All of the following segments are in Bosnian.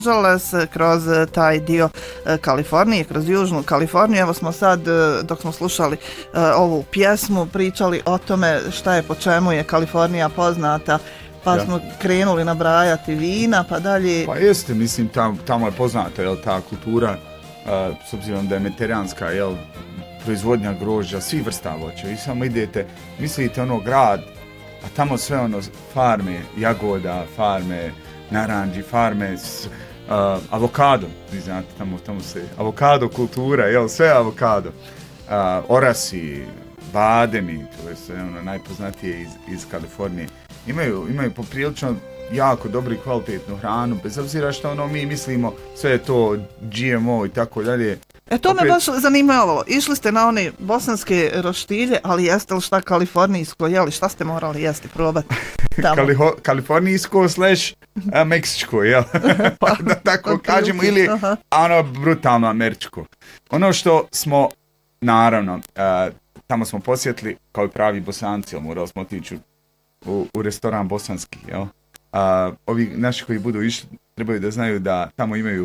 Angeles, kroz taj dio Kalifornije, kroz južnu Kaliforniju. Evo smo sad, dok smo slušali ovu pjesmu, pričali o tome šta je, po čemu je Kalifornija poznata, pa smo krenuli nabrajati vina, pa dalje. Pa jeste, mislim, tamo je poznata, jel, ta kultura, s obzirom da je mediteranska, jel, proizvodnja grožđa, svih vrsta voća. I samo idete, mislite ono grad, a tamo sve ono farme jagoda, farme naranđi, farme avokado, vi znate, tamo se avokado kultura, jel, sve avokado, orasi, bademi, to je sve ono najpoznatije iz Kalifornije. Imaju poprilično jako dobru i kvalitetnu hranu, bez obzira što ono mi mislimo sve je to GMO i tako dalje. To me baš zanimalo. Išli ste na one bosanske roštilje, ali jeste li šta kalifornijsko jeli? Šta ste morali jesti, probati tamo? Kalifornijsko / meksičko, jel? Da tako kažemo, ili ono brutalno američko. Ono što smo, naravno, tamo smo posjetili kao i pravi Bosanci, morali smo otići u restoran bosanski, jel? Ovi naši koji budu išli trebaju da znaju da tamo imaju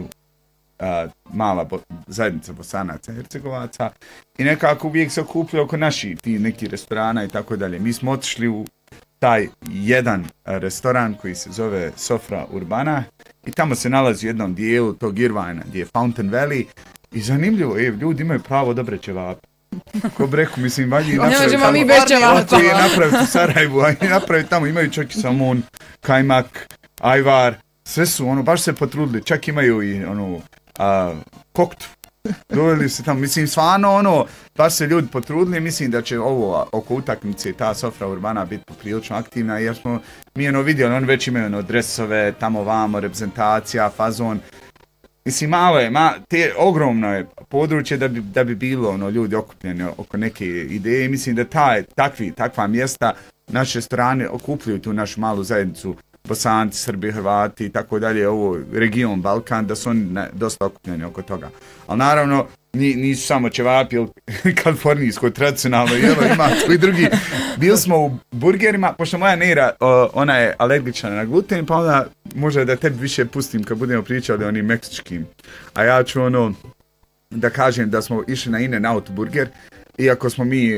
mala zajednica Bosanaca i Hercegovaca i nekako uvijek se okupljaju oko naših ti neki restorana i tako dalje. Mi smo otišli u taj jedan restoran koji se zove Sofra Urbana i tamo se nalazi u jednom dijelu tog Irvina gdje je Fountain Valley i zanimljivo je, ljudi imaju pravo dobre ćevape. Ko bi rekao, mislim, valji napraviti u Sarajevu, a i napraviti tamo, imaju čak i samon, kajmak, ajvar, sve su, ono, baš se potrudili, čak imaju i, ono, koktu. Doveli se tamo, mislim, stvarno, ono, baš se ljudi potrudili, mislim da će ovo oko utakmice, ta Sofra Urbana biti poprilično aktivna, jer smo mi, ono, vidjeli, oni već imaju, ono, dresove, tamo vamo, reprezentacija, fazon. Mislim, malo je, ogromno je područje da bi bilo ono, ljudi okupljeni oko neke ideje. Mislim da takva mjesta, naše strane okupljaju tu našu malu zajednicu, Bosanci, Srbi, Hrvati i tako dalje, ovo region Balkan, da su oni dosta okupljeni oko toga. Ali naravno, nisu samo ćevapi, kalifornijsko, tradicionalno jelo, ima koji drugi. Bili smo u burgerima, pošto moja Nera, ona je alergična na gluten, pa onda možda da tebi više pustim kad budemo pričali o onim meksičkim. A ja ću da kažem da smo išli na In-N-Out burger, iako smo mi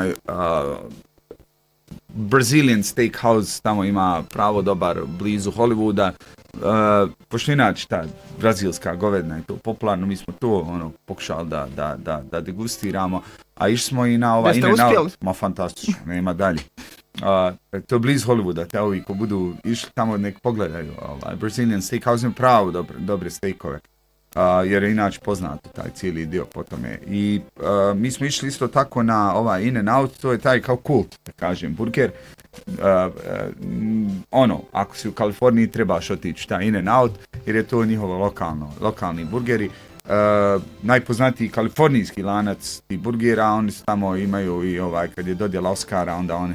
Brazilian Steakhouse, tamo ima pravo dobar blizu Hollywooda, pošto inače ta brazilska govedna je to popularno, mi smo to pokušali da degustiramo, a išli smo i na ovaj In-N-Out, ma fantastično, nema dalje. To je blizu Hollywooda, te ovi ko budu išli tamo nek pogledaju, Brazilian Steakhouse ima pravo dobre steakove. Jer je inače poznato taj cijeli dio po tome. I mi smo išli isto tako na ovaj In-N-Out, to je taj kao kult, da kažem, burger. Ako si u Kaliforniji trebaš otići taj In-N-Out, jer je to njihovo lokalni burgeri. Najpoznatiji kalifornijski lanac ti burgera, oni tamo imaju i kad je dodjela Oscara, onda oni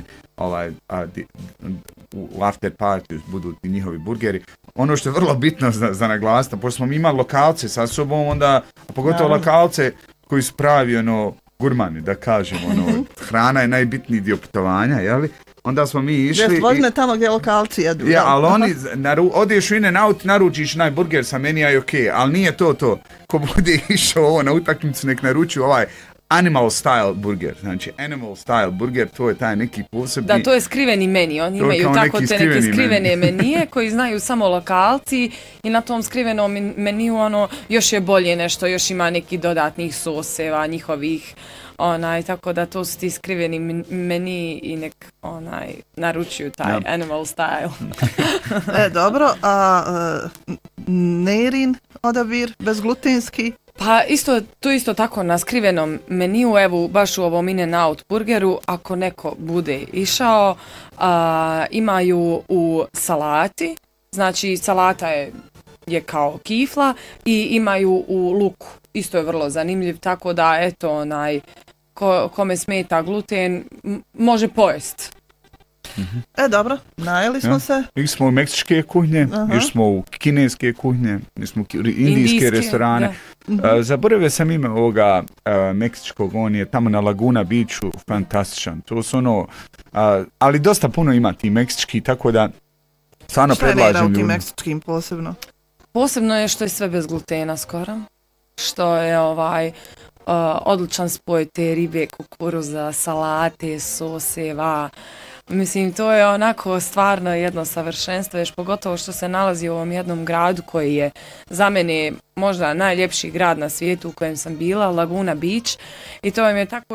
u after party budu ti njihovi burgeri. Ono što je vrlo bitno za naglasiti, pošto smo imali lokalce sa sobom, onda, pogotovo lokalce koji su pravi gurmani, da kažem, hrana je najbitniji dio putovanja, jeli? Onda smo mi išli... Vozme tamo gdje lokalci jedu. Ja, ali oni, odeš u In-N-Out, naručiš najburger sa menija i okej, ali nije to. Ko bude išao na utakmicu, nek naruči ovaj animal style burger, znači animal style burger, to je taj neki posebni... Da, to je skriveni meni, oni imaju tako te neke skrivene menije koji znaju samo lokalci i na tom skrivenom meniju još je bolje nešto, još ima neki dodatnih soseva njihovih, tako da to su ti skriveni meniji i nek naručuju taj animal style. Dobro, a Nerin odabir bezglutenski? Pa to isto tako na skrivenom meniju, evo baš u ovom In-N-Out burgeru, ako neko bude išao, imaju u salati, znači salata je kao kifla i imaju u luku, isto je vrlo zanimljiv, tako da eto kome smeta gluten može pojest. Dobro, najeli smo se. Išli smo u meksičke kuhnje, išli smo u kineske kuhnje, išli smo u indijske restorane. Zaboravio sam ime ovoga meksičkog, on je tamo na Laguna Beachu, fantastičan. To su ali dosta puno ima ti meksički, tako da stvarno predlažem ljudima. Šta je Nera u tim meksičkim posebno? Posebno je što je sve bez glutena skoro, što je odličan spoj te ribe, kukuruza, salate, soseva. Mislim, to je onako stvarno jedno savršenstvo, još pogotovo što se nalazi u ovom jednom gradu koji je za mene možda najljepši grad na svijetu u kojem sam bila, Laguna Beach, i to vam je tako